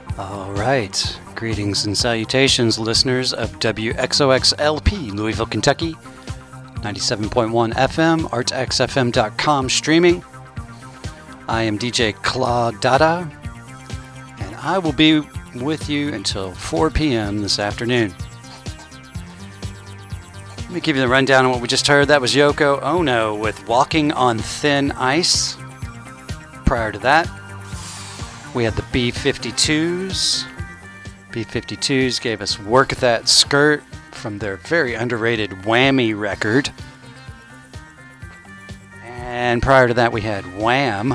All right. Greetings and salutations, listeners of WXOXLP, Louisville, Kentucky, 97.1 FM, artxfm.com streaming. I am DJ Claude Dada, and I will be with you until 4 p.m. this afternoon. Let me give you the rundown on what we just heard. That was Yoko Ono with Walking on Thin Ice. Prior to that, we had the B-52s. B-52s gave us Work That Skirt from their very underrated Whammy record. And prior to that, we had Wham!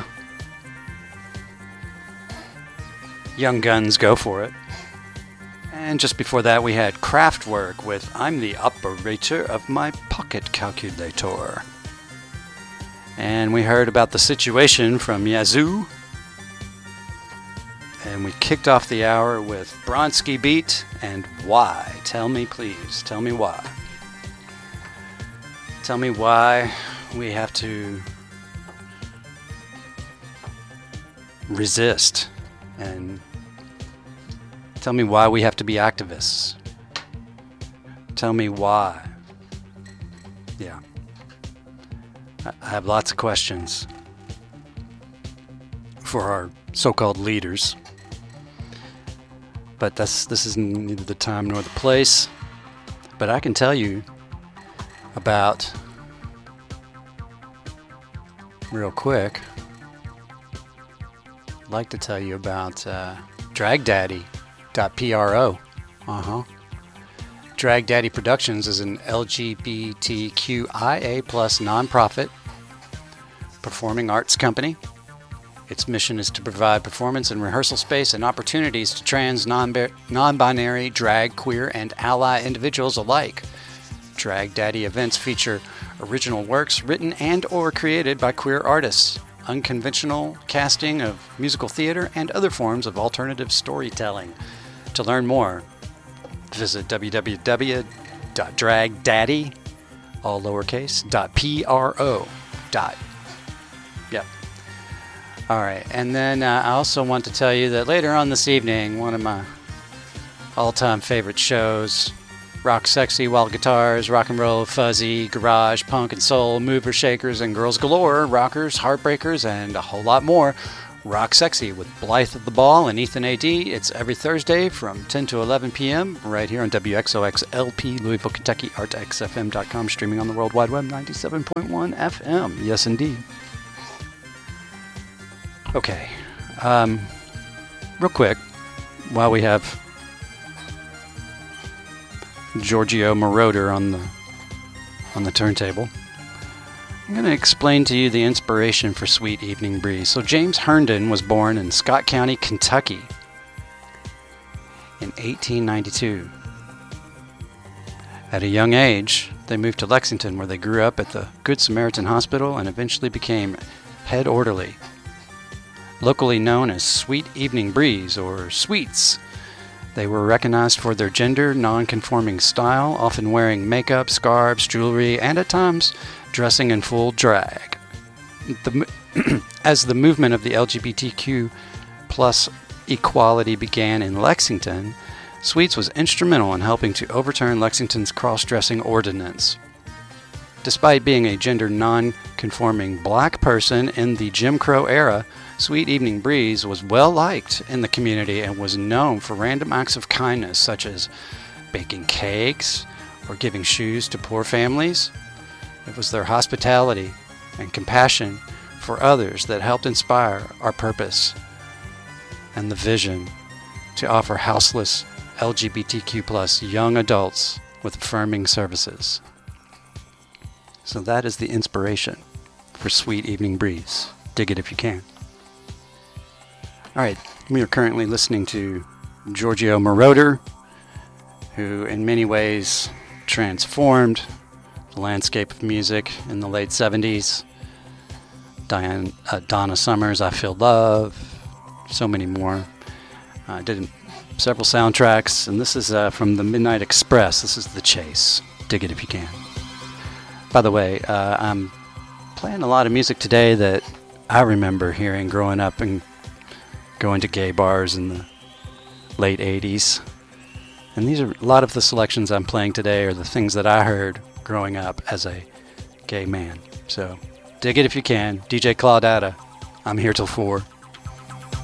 Young Guns, Go For It. And just before that, we had Kraftwerk with I'm the Operator of My Pocket Calculator. And we heard about The Situation from Yazoo. And we kicked off the hour with Bronski Beat and Why. Tell me, please. Tell me why. Tell me why we have to resist. And tell me why we have to be activists. Tell me why. Yeah. I have lots of questions for our so-called leaders. But this is neither the time nor the place. But I can tell you about, real quick, I'd like to tell you about DragDaddy.pro. Drag Daddy Productions is an LGBTQIA+ nonprofit performing arts company. Its mission is to provide performance and rehearsal space and opportunities to trans, non-binary, drag, queer, and ally individuals alike. Drag Daddy events feature original works written and or created by queer artists, unconventional casting of musical theater, and other forms of alternative storytelling. To learn more, visit www.dragdaddy, all lowercase, .pro. Yep. All right, and then I also want to tell you that later on this evening, one of my all-time favorite shows, Rock Sexy, Wild Guitars, Rock and Roll, Fuzzy, Garage, Punk and Soul, Movers, Shakers, and Girls Galore, Rockers, Heartbreakers, and a whole lot more. Rock Sexy with Blythe at the Ball and Ethan A.D. It's every Thursday from 10 to 11 p.m. right here on WXOXLP, Louisville, Kentucky, artxfm.com, streaming on the World Wide Web, 97.1 FM. Yes, indeed. Okay, real quick, while we have Giorgio Moroder on the turntable, I'm going to explain to you the inspiration for Sweet Evening Breeze. So James Herndon was born in Scott County, Kentucky in 1892. At a young age, they moved to Lexington, where they grew up at the Good Samaritan Hospital and eventually became head orderly. Locally known as Sweet Evening Breeze, or Sweets, they were recognized for their gender non-conforming style, often wearing makeup, scarves, jewelry, and at times dressing in full drag. As the movement of the LGBTQ plus equality began in Lexington, Sweets was instrumental in helping to overturn Lexington's cross-dressing ordinance. Despite being a gender non-conforming black person in the Jim Crow era, Sweet Evening Breeze was well liked in the community and was known for random acts of kindness such as baking cakes or giving shoes to poor families. It was their hospitality and compassion for others that helped inspire our purpose and the vision to offer houseless LGBTQ+ young adults with affirming services. So that is the inspiration for Sweet Evening Breeze. Dig it if you can. All right, we are currently listening to Giorgio Moroder, who in many ways transformed the landscape of music in the late 70s. Donna Summer's I Feel Love, so many more. Did several soundtracks, and this is from the Midnight Express. This is The Chase. Dig it if you can. By the way, I'm playing a lot of music today that I remember hearing growing up and going to gay bars in the late 80s. And these are a lot of the selections I'm playing today are the things that I heard growing up as a gay man. So dig it if you can. DJ Claudata, I'm here till 4.